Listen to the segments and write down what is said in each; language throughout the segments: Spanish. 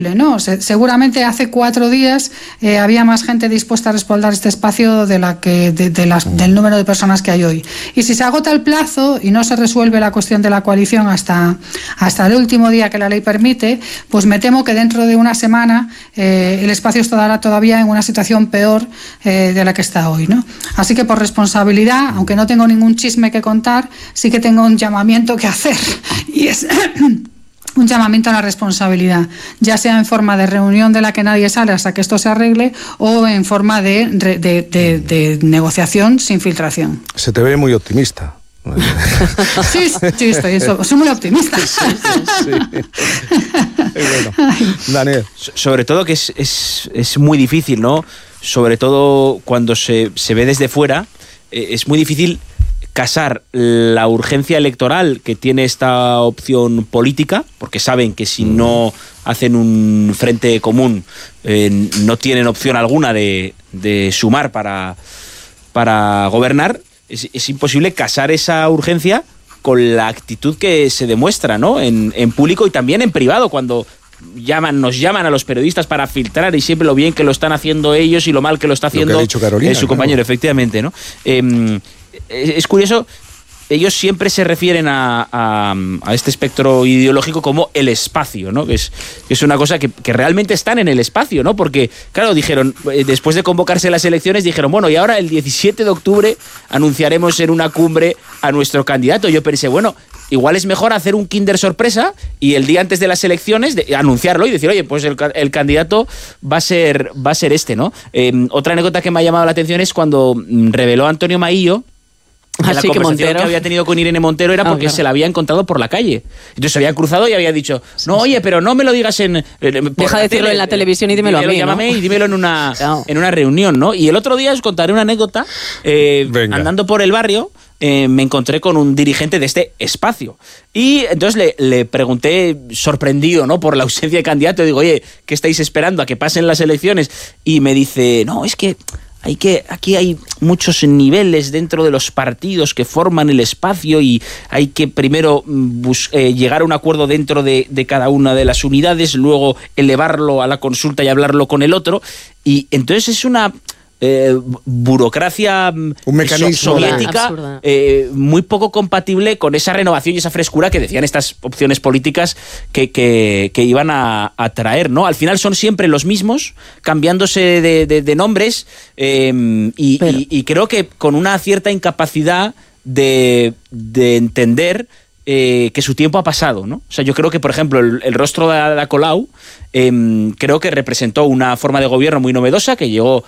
¿no? Seguramente hace 4 días había más gente dispuesta a respaldar este espacio del número de personas que hay hoy. Y si se agota el plazo y no se resuelve la cuestión de la coalición hasta el último día que la ley permite, pues me temo que dentro de una semana el espacio estará todavía en una situación peor de la que está hoy, ¿no? Así que por responsabilidad, aunque no tengo ningún chisme que contar, sí que tengo un llamamiento que hacer, y es un llamamiento a la responsabilidad, ya sea en forma de reunión de la que nadie sale hasta que esto se arregle, o en forma de negociación sin filtración. Se te ve muy optimista. Sí, soy muy optimista. Sí. Bueno, Daniel. Sobre todo que es muy difícil, ¿no? Sobre todo cuando se ve desde fuera, es muy difícil casar la urgencia electoral que tiene esta opción política, porque saben que si no hacen un frente común no tienen opción alguna de sumar para gobernar. Es imposible casar esa urgencia con la actitud que se demuestra, ¿no? En público y también en privado, cuando nos llaman a los periodistas para filtrar, y siempre lo bien que lo están haciendo ellos y lo mal que lo está haciendo su compañero, efectivamente, ¿no? Es curioso, ellos siempre se refieren a este espectro ideológico como el espacio, ¿no? Que es una cosa que realmente están en el espacio, ¿no? Porque, claro, dijeron, después de convocarse las elecciones, dijeron, bueno, y ahora el 17 de octubre anunciaremos en una cumbre a nuestro candidato. Yo pensé, bueno, igual es mejor hacer un Kinder sorpresa y el día antes de las elecciones anunciarlo y decir, oye, pues el candidato va a ser este, ¿no? Otra anécdota que me ha llamado la atención es cuando reveló Antonio Maillo la conversación que había tenido con Irene Montero era porque se la había encontrado por la calle. Entonces se habían cruzado y había dicho, no, oye, pero no me lo digas deja de decirlo en la televisión y dímelo a mí, llámame, ¿no? Y dímelo en una reunión, ¿no? Y el otro día os contaré una anécdota. Andando por el barrio, me encontré con un dirigente de este espacio. Y entonces le pregunté, sorprendido, ¿no?, por la ausencia de candidato. Digo, oye, ¿qué estáis esperando a que pasen las elecciones? Y me dice, no, es que aquí hay muchos niveles dentro de los partidos que forman el espacio y hay que primero llegar a un acuerdo dentro de cada una de las unidades, luego elevarlo a la consulta y hablarlo con el otro. Y entonces es una burocracia, un mecanismo soviética muy poco compatible con esa renovación y esa frescura que decían estas opciones políticas que iban a traer, ¿no? Al final son siempre los mismos, cambiándose de nombres, y creo que con una cierta incapacidad de entender que su tiempo ha pasado, ¿no? O sea, yo creo que, por ejemplo, el rostro de Ada Colau creo que representó una forma de gobierno muy novedosa que llegó,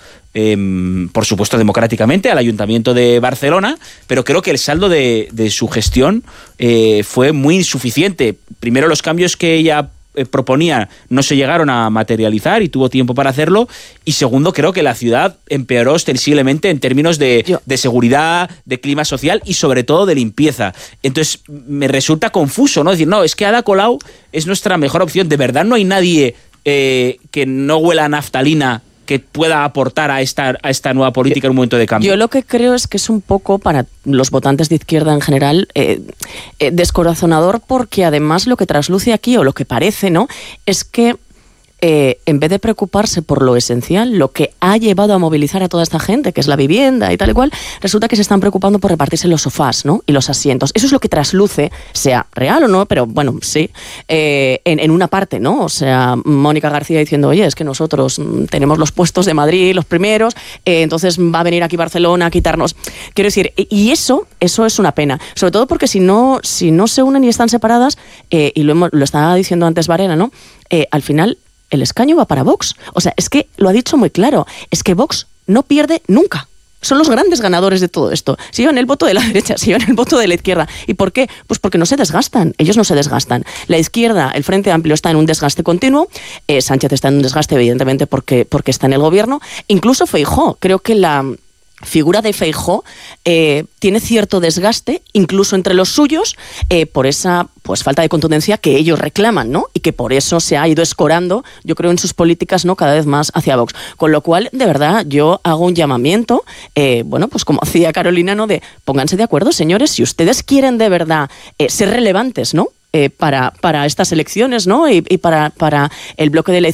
por supuesto, democráticamente al Ayuntamiento de Barcelona, pero creo que el saldo de su gestión fue muy insuficiente. Primero, los cambios que ella proponía no se llegaron a materializar y tuvo tiempo para hacerlo, y segundo, creo que la ciudad empeoró ostensiblemente en términos de seguridad, de clima social y sobre todo de limpieza. Entonces me resulta confuso, ¿no? Decir, no, es que Ada Colau es nuestra mejor opción. ¿De verdad no hay nadie que no huela a naftalina que pueda aportar a esta nueva política en un momento de cambio? Yo lo que creo es que es un poco, para los votantes de izquierda en general, descorazonador, porque además lo que trasluce aquí, o lo que parece, ¿no?, es que en vez de preocuparse por lo esencial, lo que ha llevado a movilizar a toda esta gente, que es la vivienda y tal y cual, resulta que se están preocupando por repartirse los sofás, ¿no?, y los asientos. Eso es lo que trasluce, sea real o no, pero bueno, sí, en una parte, ¿no? O sea, Mónica García diciendo, oye, es que nosotros tenemos los puestos de Madrid, los primeros, entonces va a venir aquí Barcelona a quitarnos. Quiero decir, y eso es una pena, sobre todo porque si no se unen y están separadas, y lo estaba diciendo antes Varela, ¿no?, al final el escaño va para Vox. O sea, es que lo ha dicho muy claro, es que Vox no pierde nunca. Son los grandes ganadores de todo esto. Se llevan el voto de la derecha, se llevan el voto de la izquierda. ¿Y por qué? Pues porque no se desgastan. Ellos no se desgastan. La izquierda, el Frente Amplio, está en un desgaste continuo. Sánchez está en un desgaste, evidentemente, porque está en el gobierno. Incluso Feijóo. Creo que la figura de Feijóo tiene cierto desgaste, incluso entre los suyos, por esa falta de contundencia que ellos reclaman, ¿no? Y que por eso se ha ido escorando, yo creo, en sus políticas, ¿no?, cada vez más hacia Vox. Con lo cual, de verdad, yo hago un llamamiento, pues como hacía Carolina, ¿no?, de pónganse de acuerdo, señores, si ustedes quieren de verdad ser relevantes, ¿no?, para estas elecciones, ¿no? Y para el bloque de la